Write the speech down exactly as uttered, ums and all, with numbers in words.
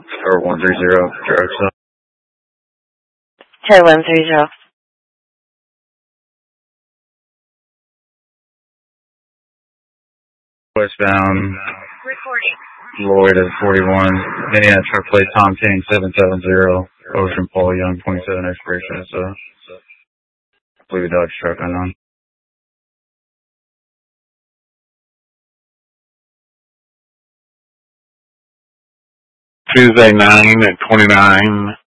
Or one three zero, direct south. Charlie one three zero. Westbound. Recording. Lloyd at forty-one. Indiana truck plate Tom King seven seven zero. Ocean Paul Young twenty-seven expiration. It's a, I believe a Dodge truck unknown. Tuesday nine at twenty-nine.